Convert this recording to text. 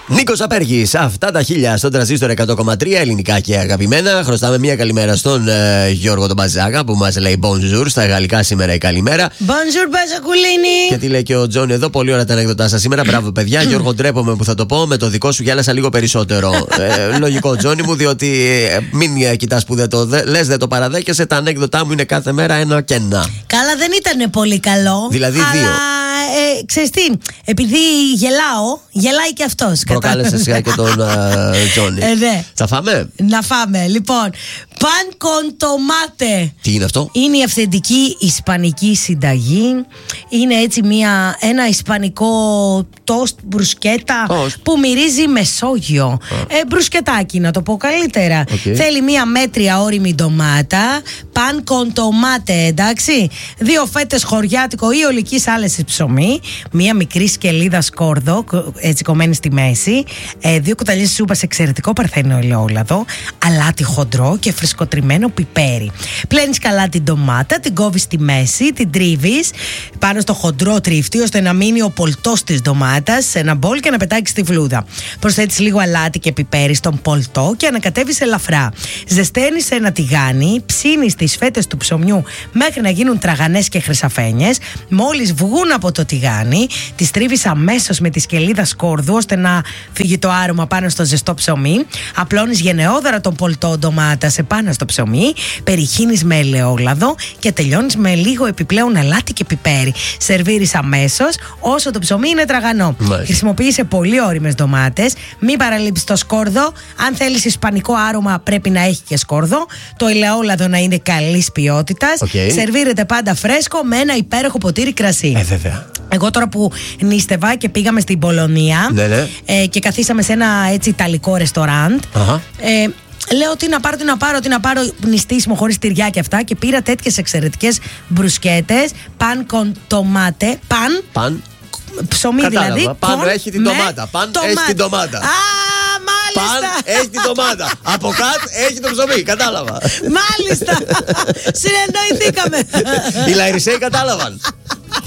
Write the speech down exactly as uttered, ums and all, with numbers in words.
Νίκος Απέργης, αυτά τα χίλια στον τρανζίστορ εκατό κόμμα τρία, ελληνικά και αγαπημένα. Χρωστάμε μια καλημέρα στον ε, Γιώργο τον Μπαζάκα που μας λέει bonjour. Στα γαλλικά σήμερα η καλημέρα. Bonjour, Μπαζακουλίνη. Και τι λέει και ο Τζον εδώ, πολύ ωραία τα ανέκδοτά σας σήμερα. Μπράβο, παιδιά. Γιώργο, ντρέπομαι που θα το πω. Με το δικό σου γυάλασα λίγο περισσότερο. ε, λογικό, Τζόνι μου, διότι ε, μην ε, κοιτάς που δεν το δε, λες, δεν το παραδέχεσαι. Τα ανέκδοτά μου είναι κάθε μέρα ένα και ένα. Καλά, δεν ήταν πολύ καλό. Δηλαδή αλλά, δύο. Ε, ξέρεις τι, επειδή γελάω, γελάει και αυτός. Προκάλεσες και τον uh, Τζόνι. Ε, ναι. Θα φάμε. Να φάμε. Λοιπόν, pan con tomate. Τι είναι αυτό? Είναι η αυθεντική ισπανική συνταγή. Είναι έτσι μια, ένα ισπανικό τόστ μπρουσκέτα oh. που μυρίζει Μεσόγειο. Oh. Ε, μπρουσκετάκι, να το πω καλύτερα. Okay. Θέλει μια μέτρια όριμη ντομάτα. Pan con tomate, εντάξει. Δύο φέτες χωριάτικο ή ολικής άλεσης ψωμί. Μια μικρή σκελίδα σκόρδο, έτσι κομμένη στη μέση. Ε, δύο κουταλιές σούπας εξαιρετικό παρθένο ελαιόλαδο. Αλάτι χοντρό και φρεσκοτριμμένο πιπέρι. Πλένεις καλά την ντομάτα, την κόβεις στη μέση, την τρίβεις πάνω στο χοντρό τρίφτη ώστε να μείνει ο πολτός της ντομάτας σε ένα μπολ και να πετάξεις τη φλούδα. Προσθέτεις λίγο αλάτι και πιπέρι στον πολτό και ανακατεύεις ελαφρά. Ζεσταίνεις σε ένα τηγάνι, ψήνεις τις φέτες του ψωμιού μέχρι να γίνουν τραγανές και χρυσαφένιες. Μόλις βγουν από το τηγάνι, τις τρίβεις αμέσως με τη σκελίδα σκόρδου ώστε να φύγει το άρωμα πάνω στο ζεστό ψωμί. Απλώνεις γενναιόδωρα τον πολτό ντομάτα σε πάνω στο ψωμί, περιχύνεις με ελαιόλαδο και τελειώνεις με λίγο επιπλέον αλάτι και πιπέρι. Σερβίρεις αμέσως όσο το ψωμί είναι τραγανό. Μάλιστα. Χρησιμοποίησε πολύ ώριμες ντομάτες. Μην παραλείψεις το σκόρδο. Αν θέλεις ισπανικό άρωμα, πρέπει να έχει και σκόρδο. Το ελαιόλαδο να είναι καλής ποιότητας. Okay. Σερβίρεται πάντα φρέσκο με ένα υπέροχο ποτήρι κρασί. Ε, βέβαια. Εγώ τώρα που νίστευα και πήγαμε στην Πολωνία, ναι, ναι. Ε, και καθίσαμε σε ένα έτσι ιταλικό ρεστοράντ. Uh-huh. Ε, λέω τι να πάρω, τι να πάρω, τι να πάρω νηστίσιμο χωρίς τυριά και αυτά. Και πήρα τέτοιες εξαιρετικές μπρουσκέτες. Παν con tomate. Παν. Παν. Ψωμί Κατάλαβα. δηλαδή. Πάνω έχει την ντομάτα. Παν έχει την ντομάτα. Α, μάλιστα. Παν έχει την ντομάτα. Από κάτω έχει το ψωμί. Κατάλαβα. Μάλιστα. Συνεννοηθήκαμε. Οι Λαϊρισαίοι κατάλαβαν.